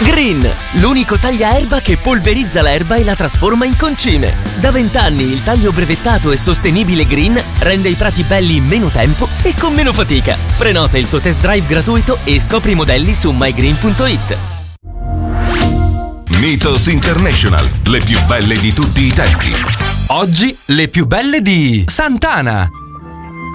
Green, l'unico tagliaerba che polverizza l'erba e la trasforma in concime. Da 20 anni il taglio brevettato e sostenibile Green rende i prati belli in meno tempo e con meno fatica. Prenota il tuo test drive gratuito e scopri i modelli su mygreen.it. Mythos International, le più belle di tutti i tempi. Oggi le più belle di Sant'Ana.